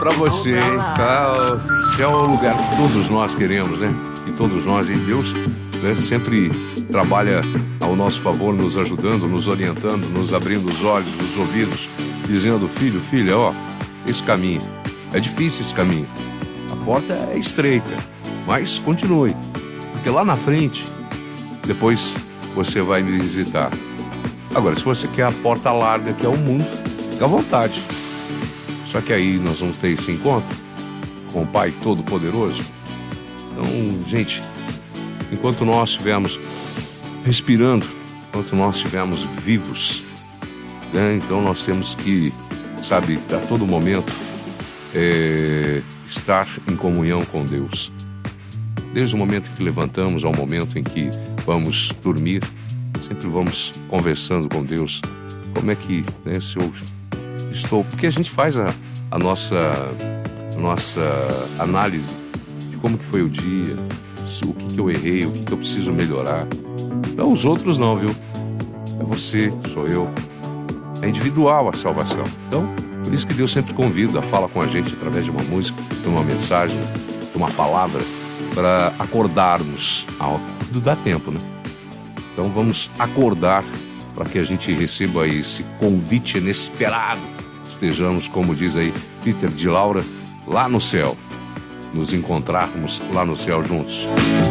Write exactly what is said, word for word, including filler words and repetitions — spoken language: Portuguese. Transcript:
Pra você, hein? Tá, é o lugar que todos nós queremos, né? E todos nós, e Deus, né, sempre trabalha ao nosso favor, nos ajudando, nos orientando, nos abrindo os olhos, os ouvidos, dizendo: filho, filha, ó, esse caminho, é difícil esse caminho, a porta é estreita, mas continue, porque lá na frente, depois você vai me visitar. Agora, se você quer a porta larga, que é o mundo, fica à vontade. Só que aí nós vamos ter esse encontro com o Pai Todo-Poderoso. Então, gente, enquanto nós estivermos respirando, enquanto nós estivermos vivos, né, então nós temos que, sabe, a todo momento, é, estar em comunhão com Deus. Desde o momento em que levantamos ao momento em que vamos dormir, sempre vamos conversando com Deus. Como é que, né, se eu estou... Porque a gente faz a, a, nossa, a nossa análise de como que foi o dia, o que que eu errei, o que que eu preciso melhorar. Então os outros não, viu? É você, sou eu. É individual a salvação. Então, por isso que Deus sempre convida, fala com a gente através de uma música, de uma mensagem, de uma palavra, para acordarmos. Tudo dá tempo, né? Então vamos acordar para que a gente receba esse convite inesperado. Estejamos, como diz aí Peter de Laura, lá no céu. Nos encontrarmos lá no céu juntos.